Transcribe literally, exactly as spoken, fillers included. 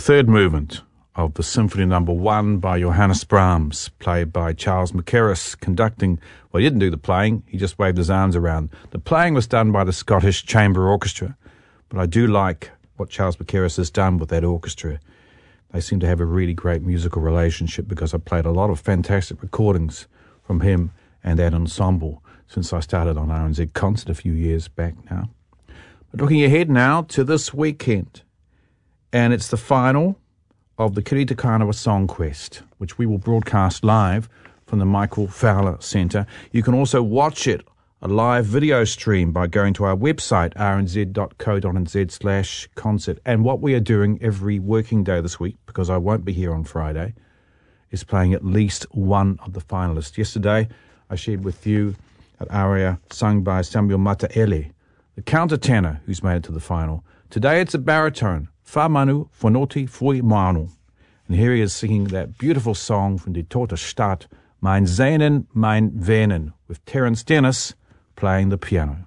third movement of the Symphony Number One by Johannes Brahms, played by Charles Mackerras, conducting. Well, he didn't do the playing, he just waved his arms around. The playing was done by the Scottish Chamber Orchestra, but I do like what Charles Mackerras has done with that orchestra. They seem to have a really great musical relationship because I played a lot of fantastic recordings from him and that ensemble since I started on R N Z Concert a few years back now. But looking ahead now to this weekend, and it's the final of the Kiri Te Kanawa Song Quest, which we will broadcast live from the Michael Fowler Centre. You can also watch it, a live video stream, by going to our website, r n z dot co dot n z slash concert. And what we are doing every working day this week, because I won't be here on Friday, is playing at least one of the finalists. Yesterday, I shared with you an aria sung by Samuel Mataele, the countertenor who's made it to the final. Today it's a baritone, Fa Manu Fonoti Fui Manu. And here he is singing that beautiful song from Die Tote Stadt, Mein Sehnen, Mein Venen, with Terence Dennis playing the piano.